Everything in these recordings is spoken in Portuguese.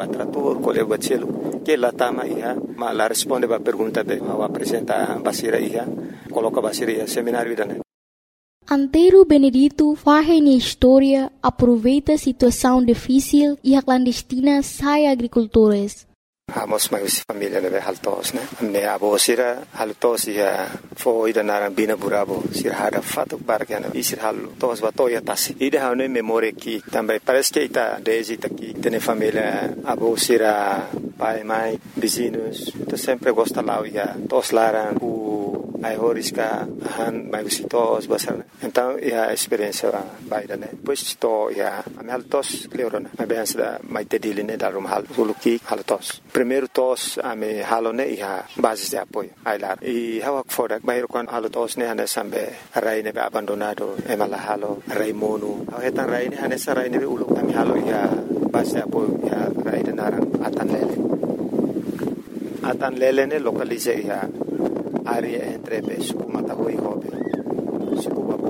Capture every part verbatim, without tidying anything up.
ba trator, colher bacelo, que lá tama ia, mas lá responde a pergunta be, ao apresentar basira ia, coloca basira ia seminário ida, né? Antero Benedito faz na história, aproveita a situação difícil e a clandestina sai agricultores. Amos mais família né haltos né me abo sira haltos ia fo ida narang bina burabo sira hada fato bargana isir haltos bato ya tas ida hane memória que também parece que ita desde aqui tem família abo sira pai mãe vizinhos to sempre gosta lá ia tos laran o ai horisca han mai visitos basar então ia experiência baida né pois to ia am haltos leorona mai bem da mai tedili né darum hal suluki haltos primeiro tos ame halone ia basis de apoio ailar e hawak foda bairo kan halotos ne hane sambe rai ne abandonado emala halo rai monu hetan rai ne hane sarai ne ulu ame halo ia basis de apoio ia rai de narang atan lele atan lele ne localize ia área entre suku matahui hobe suku babu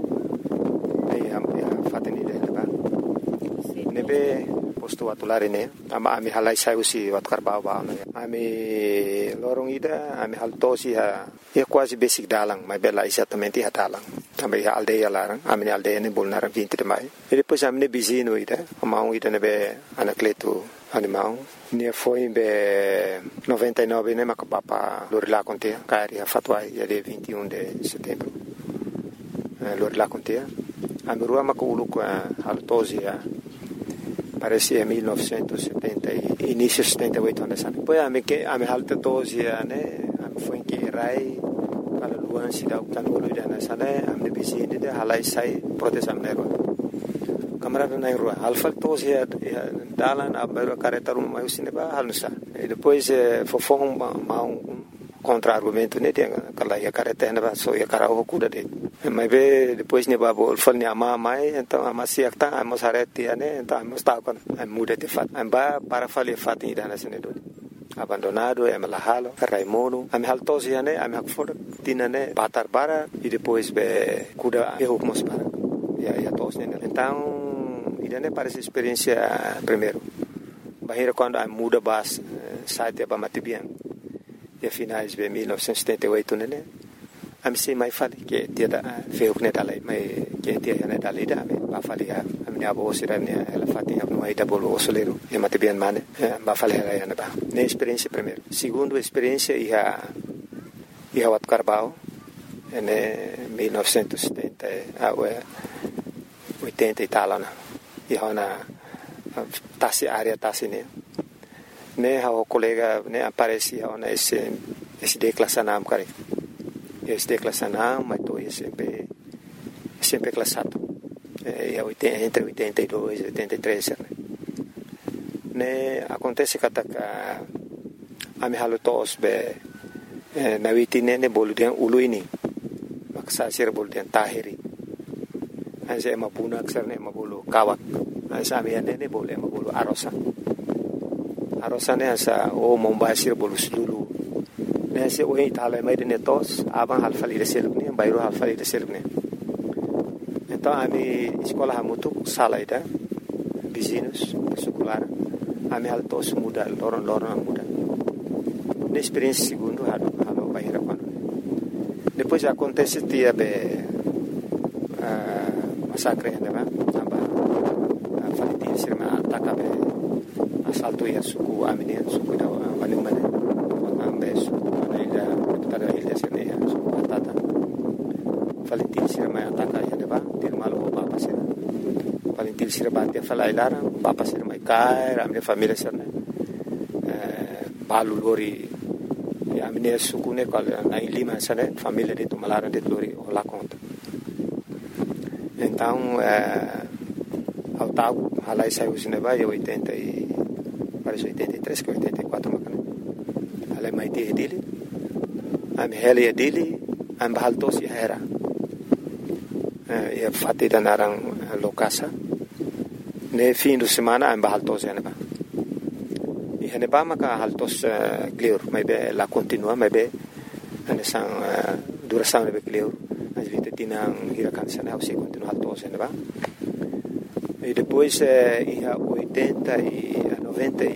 ei am ia fateni de ba nebe posto atulari ne ama ami halai sai usi wat karbau ba no ami lorong ida ami haltosi ha ya quase basic dalang mai bela exatamente ha dalang também ha aldeia larang ami aldeia ne bolnar vinte de mai e depois ami ne bizino ida ama um ida nebe anacleto animal ne foi be noventa e nove ne makapapa lorila contea cari ha fatwai ya de vinte e um de setembro lorila contea ami rua makulu kwa haltosi ha parece em mil novecentos e setenta e início de setenta e oito anos assim. Pois a me que a me alta doze né, a me foi que rai para luan se dá o canolo de anos né, a me bizine de halai sai proteção nero. Câmara na rua, alfa doze é dalan a bairro careta um mais cinema halnusa. E depois fofão um contra-argumento né, tem aquela ia careta né, só ia cara o cuida de. Mas be depois ne babo fal ne ama mai então ama siak ta amos areti né então amos ta kon muda de fat amba para fali fat ida na sene do abandonado é malahalo raimono am haltos ya né am hakfor tinane batar para e depois be cuda erro mos para ya ya tos né então ida né parece experiência primeiro bahira quando am muda bas site ba matibian e finais be mil novecentos e setenta e oito né am se mai fali que dia da feu ne dalai mai que dia ne dalai da me ba fali a me abo sira ne ela fati a no aida bolo osoleiro e mate bien mane ba fali ela ya ba ne experiência primeiro segundo experiência ia ia wat carbao ne mil novecentos e setenta a oitenta e tal na ia na tasi área tasi ne ne ha o colega ne aparecia na esse esse declassanam kare esse declassanam mas tô sempre sempre classado é oitenta entre oitenta e dois e oitenta e três né ne acontece que a a me halo tos be na vitine ne boludian uluini maksa sir boludian tahiri anse ma puna aksar ne ma bolu kawak anse ami ne ne bolu ma bolu arosa arosa ne asa o mombasir bolu sulu nesse o Itália mais de netos aban hal fali de selbne bairro hal fali de selbne então a mi escola ha muito sala ida vizinhos escolar a mi hal tos muda loron loron muda na experiência segundo halo halo bairro quando depois acontece dia be massacre né ba aba fali de serma ataca be assalto ia suku amine suku da wani mane ambeso pada ilha sene patata Valentin sira mai ataka ya deba dir malo bapa sira Valentin sira bate fala ilara bapa sira mai kai amne família sira eh balu lori ya amne sukune kal na lima sane família de tumalara de lori la conta então eh ao tago halai saiu sineba e oitenta e parece oitenta e três que oitenta e quatro macana halai mai te dele am helia dili am bahaltos ya era ya fatida narang lokasa ne fim de semana am bahaltos ya neba e neba maka haltos clear mai be la continua mai be ane sang duração be clear as vite tinang hirakan sana se continua haltos ya neba e depois ia oitenta e noventa